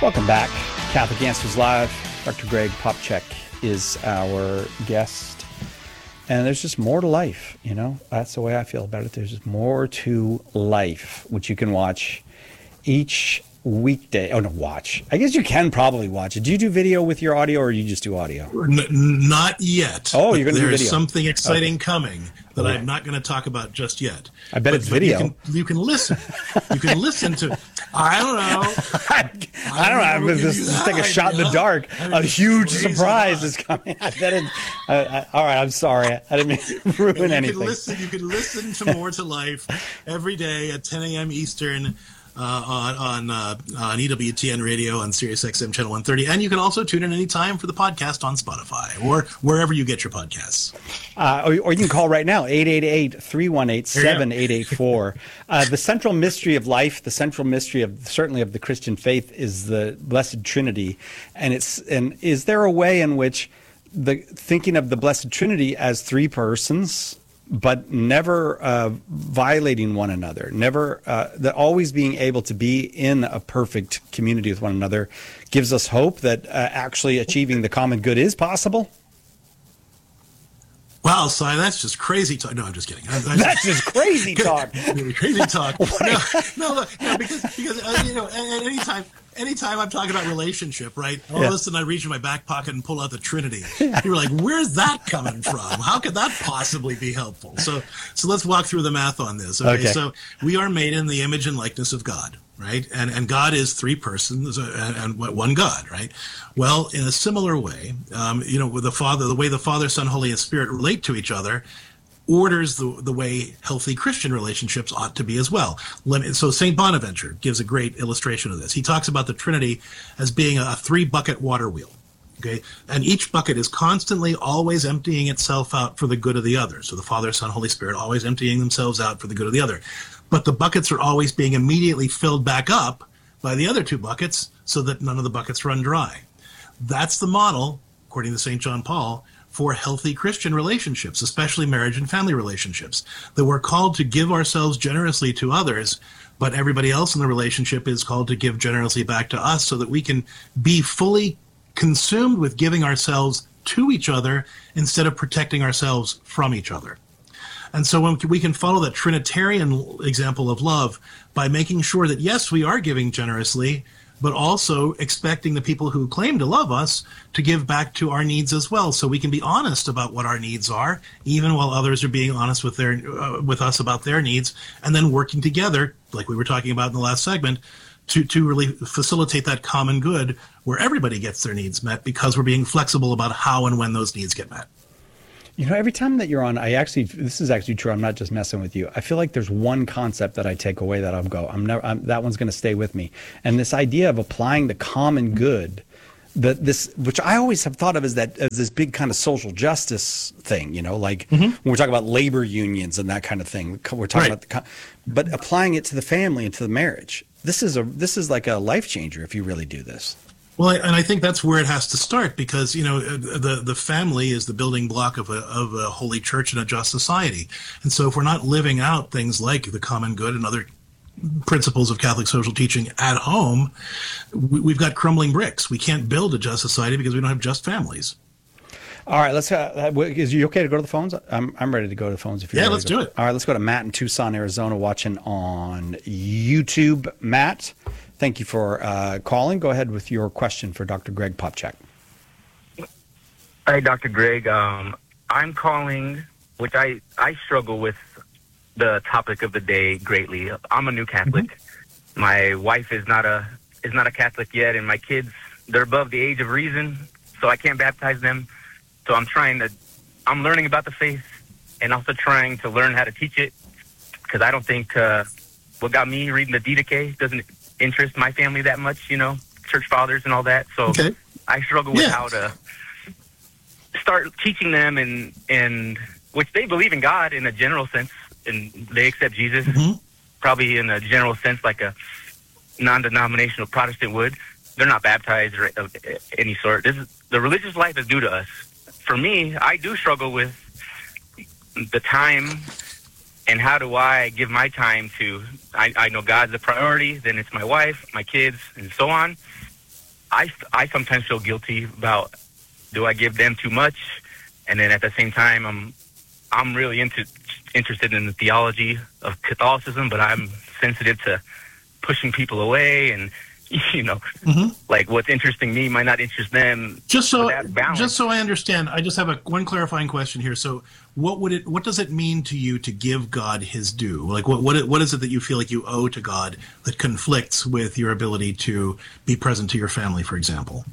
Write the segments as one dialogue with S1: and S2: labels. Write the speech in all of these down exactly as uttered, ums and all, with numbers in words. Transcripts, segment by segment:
S1: Welcome back. Catholic Answers Live. Doctor Greg Popcak is our guest. And there's just more to life, you know? That's the way I feel about it. There's just more to life, which you can watch each weekday. Oh, no, watch. I guess you can probably watch it. Do you do video with your audio, or you just do audio?
S2: N- not yet.
S1: Oh, you're going to do video.
S2: There's something exciting okay. coming that
S1: okay.
S2: I'm not going to talk about just yet.
S1: I bet
S2: but,
S1: it's video.
S2: You can, you can listen. You can listen to, I don't know.
S1: I, I don't know. I'm going to just take a shot in the dark. A huge surprise is coming. I bet it, I, I, all right, I'm sorry. I didn't mean to ruin
S2: you
S1: anything.
S2: Can listen, you can listen to More to Life every day at ten a.m. Eastern. Uh, on on, uh, on E W T N Radio on Sirius X M channel one thirty, and you can also tune in anytime for the podcast on Spotify or wherever you get your podcasts.
S1: Uh, or, or you can call right now, eight eight eight, three one eight, seven eight eight four. uh, the central mystery of life, the central mystery of certainly of the Christian faith, is the Blessed Trinity, and it's and is there a way in which the thinking of the Blessed Trinity as three persons, but never uh, violating one another, never uh, that always being able to be in a perfect community with one another, gives us hope that uh, actually achieving the common good is possible?
S2: Wow, Si, that's just crazy talk. No, I'm just kidding. I, I,
S1: that's just crazy talk.
S2: Crazy talk. no, no, look, no, because because uh, you know, at, at any time. Anytime I'm talking about relationship, right? All yeah. of a sudden I reach in my back pocket and pull out the Trinity. You're like, where's that coming from? How could that possibly be helpful? So so let's walk through the math on this. Okay, okay. So we are made in the image and likeness of God, right? And and God is three persons and, and one God, right? Well, in a similar way, um, you know, with the Father, the way the Father, Son, Holy Spirit relate to each other orders the the way healthy Christian relationships ought to be as well. So Saint Bonaventure gives a great illustration of this. He talks about the Trinity as being a three-bucket water wheel, okay? And each bucket is constantly always emptying itself out for the good of the other. So the Father, Son, Holy Spirit always emptying themselves out for the good of the other. But the buckets are always being immediately filled back up by the other two buckets so that none of the buckets run dry. That's the model, according to Saint John Paul, for healthy Christian relationships, especially marriage and family relationships, that we're called to give ourselves generously to others, but everybody else in the relationship is called to give generously back to us so that we can be fully consumed with giving ourselves to each other instead of protecting ourselves from each other. And so when we can follow that Trinitarian example of love by making sure that, yes, we are giving generously, but also expecting the people who claim to love us to give back to our needs as well, so we can be honest about what our needs are, even while others are being honest with their uh, with us about their needs, and then working together, like we were talking about in the last segment, to, to really facilitate that common good where everybody gets their needs met because we're being flexible about how and when those needs get met.
S1: You know, every time that you're on, I actually, this is actually true. I'm not just messing with you. I feel like there's one concept that I take away that I'll go, I'm never, I'm, that one's going to stay with me. And this idea of applying the common good, the, this, which I always have thought of as that, as this big kind of social justice thing, you know, like mm-hmm. when we're talking about labor unions and that kind of thing, we're talking right. about the, but applying it to the family and to the marriage. This is a, this is like a life changer if you really do this.
S2: Well, and I think that's where it has to start because, you know, the the family is the building block of a of a holy church and a just society. And so if we're not living out things like the common good and other principles of Catholic social teaching at home, we, we've got crumbling bricks. We can't build a just society because we don't have just families.
S1: All right, let's. Uh, is you okay to go to the phones? I'm I'm ready to go to the phones. If you're
S2: yeah,
S1: ready
S2: let's
S1: to go.
S2: do it.
S1: All right, let's go to Matt in Tucson, Arizona, watching on YouTube. Matt, thank you for uh, calling. Go ahead with your question for Doctor Greg Popcak.
S3: Hi, Doctor Greg. Um, I'm calling, which I I struggle with the topic of the day greatly. I'm a new Catholic. Mm-hmm. My wife is not a is not a Catholic yet, and my kids, they're above the age of reason, so I can't baptize them. So I'm trying to, I'm learning about the faith and also trying to learn how to teach it because I don't think uh, what got me reading the Didache doesn't interest my family that much, you know, church fathers and all that. So okay. I struggle with yeah. how to start teaching them and, and which they believe in God in a general sense and they accept Jesus mm-hmm. probably in a general sense like a non-denominational Protestant would. They're not baptized or of any sort. This is, the religious life is due to us. For me, I do struggle with the time and how do I give my time to, I, I know God's a priority, then it's my wife, my kids, and so on. I, I sometimes feel guilty about, do I give them too much? And then at the same time, I'm I'm really into interested in the theology of Catholicism, but I'm sensitive to pushing people away, and you know, mm-hmm. like what's interesting me might not interest them.
S2: Just so, just so I understand, I just have a one clarifying question here. So, what would it? What does it mean to you to give God His due? Like, what what what is it that you feel like you owe to God that conflicts with your ability to be present to your family, for example?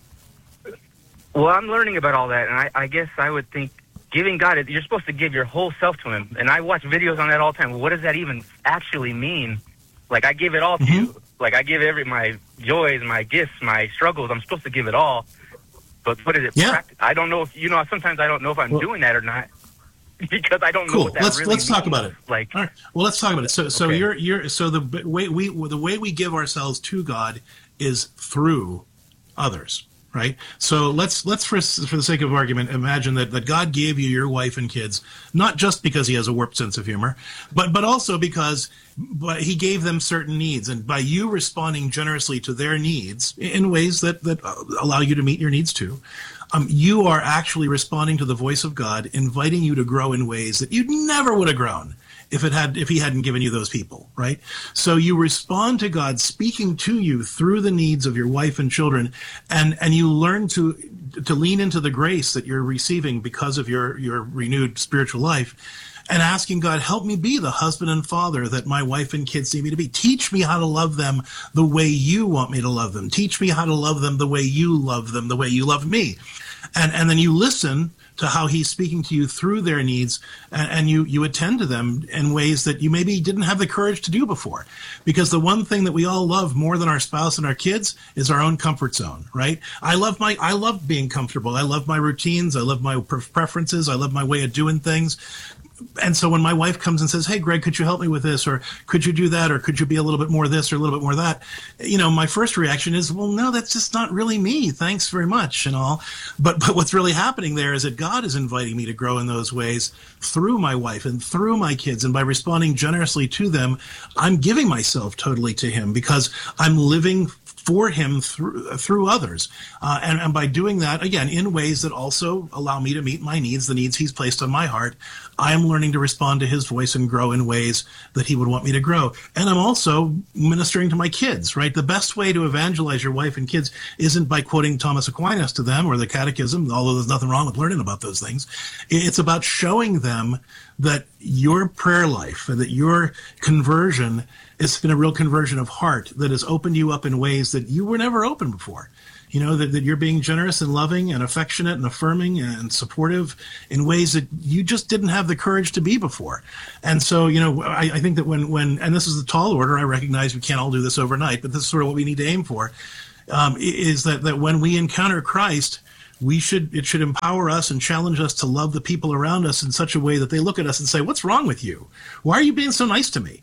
S3: Well, I'm learning about all that, and I, I guess I would think giving God, you're supposed to give your whole self to Him. And I watch videos on that all the time. Well, what does that even actually mean? Like, I give it all to mm-hmm. you. Like, I give every my joys, my gifts, my struggles. I'm supposed to give it all. But what is it?
S2: Yeah.
S3: Practic- I don't know if, you know, sometimes I don't know if I'm well, doing that or not. Because I don't
S2: cool.
S3: know what that
S2: let's,
S3: really
S2: Let's
S3: means.
S2: talk about it.
S3: Like,
S2: all right. Well, let's talk about it. So, so
S3: okay.
S2: you're you're so the way we the way we the way give ourselves to God is through others. Right. So let's let's for for the sake of argument imagine that, that God gave you your wife and kids not just because He has a warped sense of humor, but but also because but He gave them certain needs, and by you responding generously to their needs in ways that that allow you to meet your needs too, um, you are actually responding to the voice of God, inviting you to grow in ways that you never would have grown if it had if He hadn't given you those people, right? So you respond to God speaking to you through the needs of your wife and children, and and you learn to to lean into the grace that you're receiving because of your your renewed spiritual life, and asking God, help me be the husband and father that my wife and kids need me to be. Teach me how to love them the way you want me to love them. Teach me how to love them the way you love them, the way you love me. And and then you listen to how He's speaking to you through their needs, and, and you, you attend to them in ways that you maybe didn't have the courage to do before. Because the one thing that we all love more than our spouse and our kids is our own comfort zone, right? I love my, I love being comfortable. I love my routines. I love my preferences. I love my way of doing things. And so when my wife comes and says, hey, Greg, could you help me with this? Or could you do that? Or could you be a little bit more this or a little bit more that? You know, my first reaction is, well, no, that's just not really me. Thanks very much and all. But but what's really happening there is that God is inviting me to grow in those ways through my wife and through my kids. And by responding generously to them, I'm giving myself totally to Him because I'm living for Him through through others. Uh, and, and by doing that, again, in ways that also allow me to meet my needs, the needs He's placed on my heart, I'm learning to respond to His voice and grow in ways that He would want me to grow. And I'm also ministering to my kids, right? The best way to evangelize your wife and kids isn't by quoting Thomas Aquinas to them or the Catechism, although there's nothing wrong with learning about those things. It's about showing them that your prayer life and that your conversion has been a real conversion of heart that has opened you up in ways that you were never open before. You know, that, that you're being generous and loving and affectionate and affirming and supportive in ways that you just didn't have the courage to be before. And so, you know, I, I think that when, when, and this is the tall order, I recognize we can't all do this overnight, but this is sort of what we need to aim for, um, is that, that when we encounter Christ, we should, it should empower us and challenge us to love the people around us in such a way that they look at us and say, what's wrong with you? Why are you being so nice to me?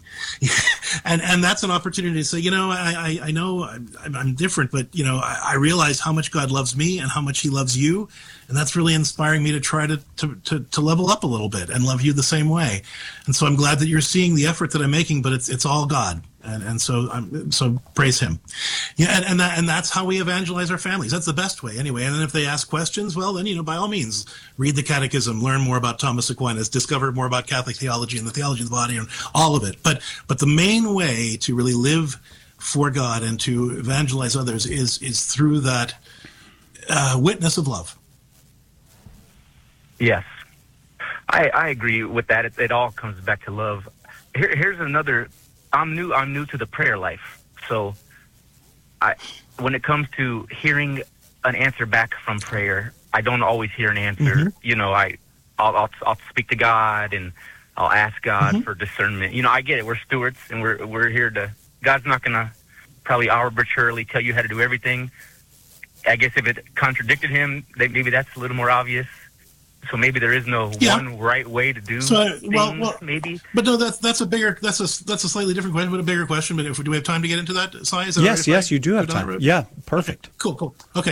S2: and and that's an opportunity to say, you know, I, I, I know I'm, I'm different, but, you know, I, I realize how much God loves me and how much He loves you. And that's really inspiring me to try to, to, to, to level up a little bit and love you the same way. And so I'm glad that you're seeing the effort that I'm making, but it's it's all God. And and so I'm, so praise Him. Yeah, and, and that and that's how we evangelize our families. That's the best way, anyway. And then if they ask questions, well, then, you know, by all means, read the Catechism, learn more about Thomas Aquinas, discover more about Catholic theology and the theology of the body and all of it. But but the main way to really live for God and to evangelize others is is through that uh, witness of love.
S3: Yes, I, I agree with that. It, it all comes back to love. Here, here's another. I'm new. I'm new to the prayer life. So, I when it comes to hearing an answer back from prayer, I don't always hear an answer. Mm-hmm. You know, I I'll, I'll I'll speak to God and I'll ask God mm-hmm. for discernment. You know, I get it. We're stewards and we're we're here to. God's not gonna probably arbitrarily tell you how to do everything. I guess if it contradicted Him, then maybe that's a little more obvious. So maybe there is no yeah. one right way to do
S2: so,
S3: things,
S2: well, well,
S3: maybe.
S2: But no, that's that's a bigger that's a that's a slightly different question, but a bigger question. But if do we have time to get into that, Si? Is that
S1: yes,
S2: right?
S1: yes, you do have time. Yeah, perfect.
S2: Cool, cool. Okay.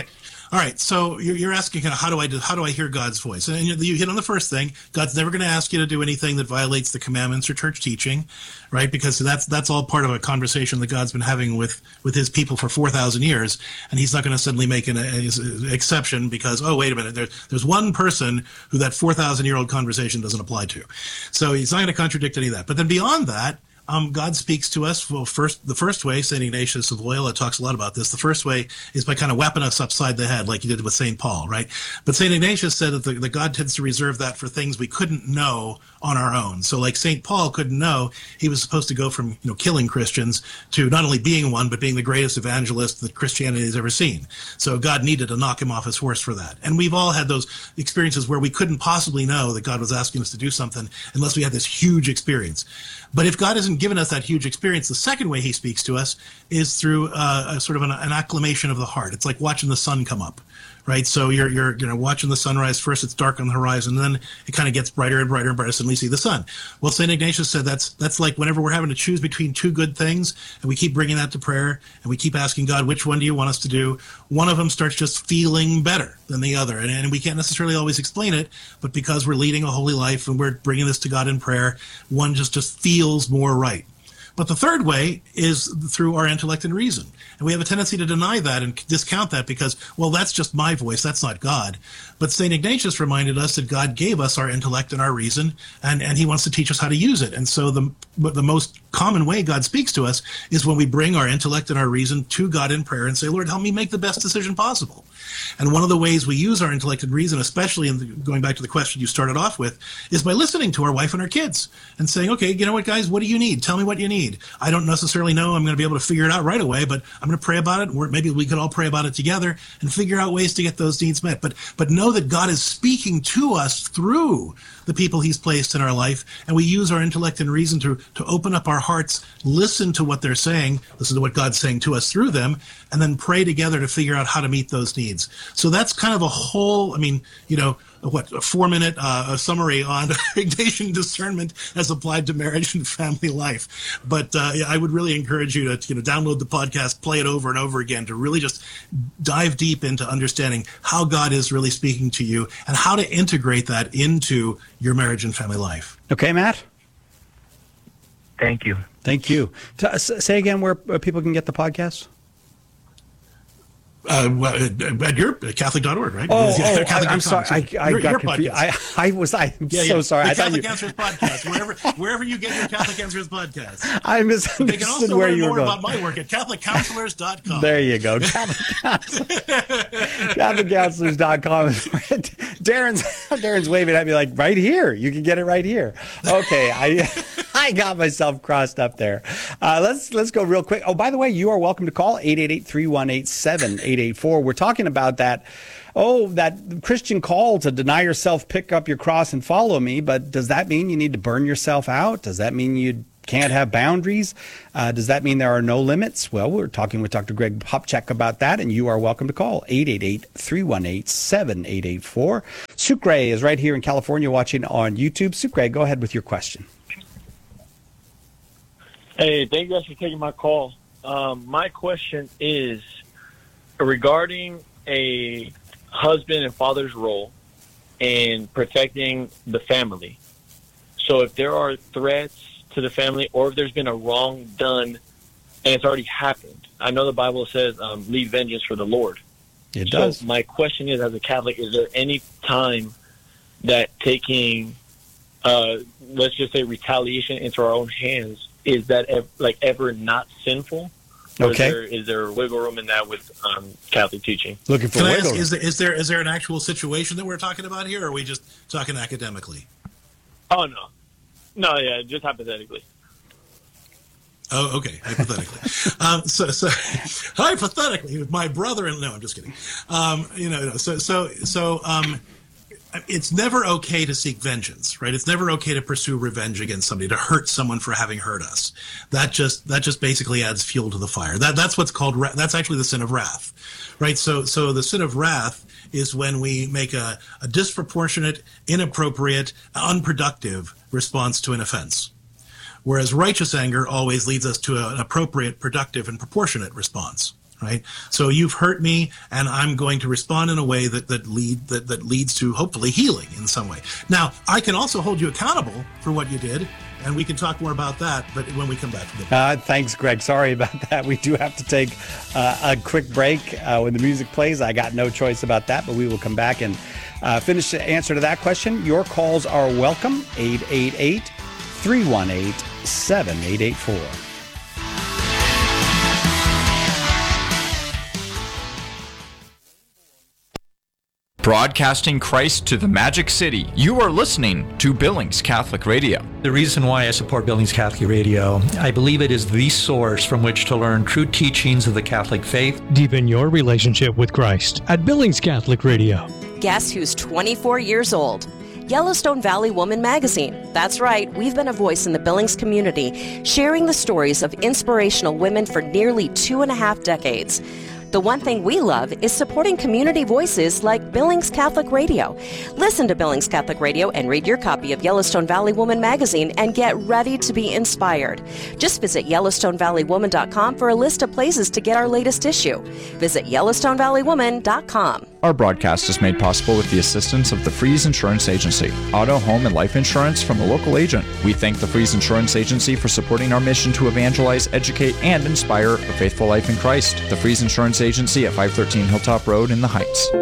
S2: All right, so you're, you're asking kind of how do I do, how do I hear God's voice? And you, you hit on the first thing. God's never going to ask you to do anything that violates the commandments or church teaching, right? Because that's that's all part of a conversation that God's been having with with His people for four thousand years, and He's not going to suddenly make an, an exception because oh wait a minute, there's there's one person who that four thousand year old conversation doesn't apply to, so He's not going to contradict any of that. But then beyond that. Um, God speaks to us. Well, first, the first way, Saint Ignatius of Loyola talks a lot about this. The first way is by kind of whapping us upside the head, like he did with Saint Paul, right? But Saint Ignatius said that, the, that God tends to reserve that for things we couldn't know on our own. So, like Saint Paul couldn't know he was supposed to go from you know killing Christians to not only being one, but being the greatest evangelist that Christianity has ever seen. So God needed to knock him off his horse for that. And we've all had those experiences where we couldn't possibly know that God was asking us to do something unless we had this huge experience. But if God isn't given us that huge experience, the second way He speaks to us is through uh, a sort of an, an acclamation of the heart. It's like watching the sun come up, right? So you're you're you know watching the sunrise. First, it's dark on the horizon, and then it kind of gets brighter and brighter and brighter. Suddenly, you see the sun. Well, Saint Ignatius said that's that's like whenever we're having to choose between two good things, and we keep bringing that to prayer, and we keep asking God, which one do you want us to do? One of them starts just feeling better than the other, and, and we can't necessarily always explain it, but because we're leading a holy life and we're bringing this to God in prayer, one just just feels more right. But the third way is through our intellect and reason. And we have a tendency to deny that and discount that because, well, that's just my voice. That's not God. But Saint Ignatius reminded us that God gave us our intellect and our reason, and, and He wants to teach us how to use it. And so the, the most common way God speaks to us is when we bring our intellect and our reason to God in prayer and say, Lord, help me make the best decision possible. And one of the ways we use our intellect and reason, especially in the, going back to the question you started off with, is by listening to our wife and our kids and saying, okay, you know what, guys, what do you need? Tell me what you need. I don't necessarily know I'm going to be able to figure it out right away, but I'm going to pray about it. Or maybe we could all pray about it together and figure out ways to get those needs met. But but know that God is speaking to us through the people He's placed in our life, and we use our intellect and reason to, to open up our hearts, listen to what they're saying, listen to what God's saying to us through them, and then pray together to figure out how to meet those needs. So that's kind of a whole, I mean, you know, what, a four-minute uh, summary on Ignatian discernment as applied to marriage and family life. But uh, yeah, I would really encourage you to you know download the podcast, play it over and over again to really just dive deep into understanding how God is really speaking to you and how to integrate that into your marriage and family life.
S1: Okay, Matt?
S3: Thank you.
S1: Thank you. T- say again where people can get the podcast?
S2: Uh, well, at your Catholic dot org, right?
S1: Oh,
S2: yeah,
S1: oh I, I'm sorry. I, I
S2: your,
S1: got
S2: your
S1: confused. I, I was. I'm
S2: yeah,
S1: so
S2: yeah.
S1: sorry.
S2: The
S1: I
S2: Catholic
S1: thought you.
S2: Answers podcast, wherever wherever you get your Catholic Answers podcast.
S1: I
S2: They can
S1: misunderstood
S2: also
S1: where
S2: learn
S1: you were
S2: more
S1: going.
S2: about my work at Catholic Counselors dot com.
S1: There you go. Catholic Counselors dot com. Darren's Darren's waving at me like right here. You can get it right here. Okay, I I got myself crossed up there. Uh, let's let's go real quick. Oh, by the way, you are welcome to call eight eight eight, three one eight, seven eight eight four. We're talking about that. Oh, that Christian call to deny yourself, pick up your cross, and follow me. But does that mean you need to burn yourself out? Does that mean you can't have boundaries? Uh, does that mean there are no limits? Well, we're talking with Doctor Greg Popcak about that, and you are welcome to call eight eight eight, three one eight, seven eight eight four. Sucre is right here in California watching on YouTube. Sucre, go ahead with your question.
S4: Hey, thank you guys for taking my call. Um, my question is regarding a husband and father's role in protecting the family. So if there are threats to the family or if there's been a wrong done and it's already happened, I know the Bible says um, leave vengeance for the Lord.
S1: It does.
S4: So my question is, as a Catholic, is there any time that taking, uh, let's just say, retaliation into our own hands, is that ev- like ever not sinful? Or
S1: Okay.
S4: Is there, is there wiggle room in that with um, Catholic teaching?
S1: Looking for
S2: Can I
S1: wiggle
S2: ask,
S1: room.
S2: is there, is there is there an actual situation that we're talking about here, or are we just talking academically?
S4: Oh, no. No, yeah, just hypothetically.
S2: Oh, okay, hypothetically. um, so, so hypothetically, my brother and no, I'm just kidding. Um, you know, so so so um, it's never okay to seek vengeance, right? It's never okay to pursue revenge against somebody, to hurt someone for having hurt us. That just that just basically adds fuel to the fire. That that's what's called ra- that's actually the sin of wrath, right? So so the sin of wrath is when we make a, a disproportionate, inappropriate, unproductive response to an offense. Whereas righteous anger always leads us to an appropriate, productive, and proportionate response. right? So you've hurt me, and I'm going to respond in a way that that lead that, that leads to hopefully healing in some way. Now, I can also hold you accountable for what you did, and we can talk more about that, but when we come back from the
S1: Uh, thanks, Greg. Sorry about that. We do have to take uh, a quick break uh, when the music plays. I got no choice about that, but we will come back and uh, finish the answer to that question. Your calls are welcome. eight eight eight, three one eight, seven eight eight four.
S5: Broadcasting Christ to the Magic City, you are listening to Billings Catholic Radio.
S6: The reason why I support Billings Catholic Radio, I believe it is the source from which to learn true teachings of the Catholic faith.
S7: Deepen your relationship with Christ at Billings Catholic Radio.
S8: Guess who's twenty-four years old? Yellowstone Valley Woman Magazine. That's right, we've been a voice in the Billings community, sharing the stories of inspirational women for nearly two and a half decades. The one thing we love is supporting community voices like Billings Catholic Radio. Listen to Billings Catholic Radio and read your copy of Yellowstone Valley Woman magazine and get ready to be inspired. Just visit Yellowstone Valley Woman dot com for a list of places to get our latest issue. Visit Yellowstone Valley Woman dot com.
S5: Our broadcast is made possible with the assistance of the Freeze Insurance Agency, auto, home, and life insurance from a local agent. We thank the Freeze Insurance Agency for supporting our mission to evangelize, educate, and inspire a faithful life in Christ. The Freeze Insurance Agency at five thirteen Hilltop Road in the Heights.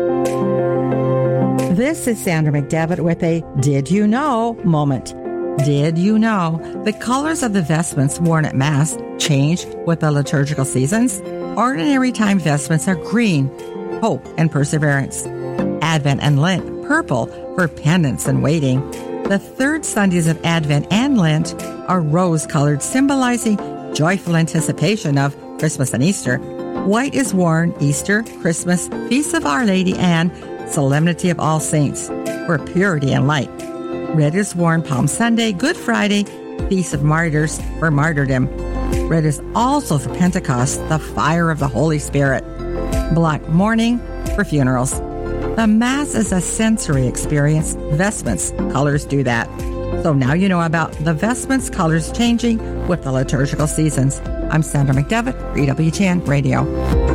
S9: This is Sandra McDevitt with a Did You Know moment. Did you know the colors of the vestments worn at Mass change with the liturgical seasons? Ordinary time vestments are green, hope and perseverance. Advent and Lent, purple for penance and waiting. The third Sundays of Advent and Lent are rose-colored, symbolizing joyful anticipation of Christmas and Easter. White is worn Easter, Christmas, Feast of Our Lady, and Solemnity of All Saints for purity and light. Red is worn Palm Sunday, Good Friday, Feast of Martyrs for martyrdom. Red is also for Pentecost, the fire of the Holy Spirit. Black mourning for funerals. The Mass is a sensory experience. Vestments, colors do that. So now you know about the vestments, colors changing with the liturgical seasons. I'm Sandra McDevitt, for E W T N Radio.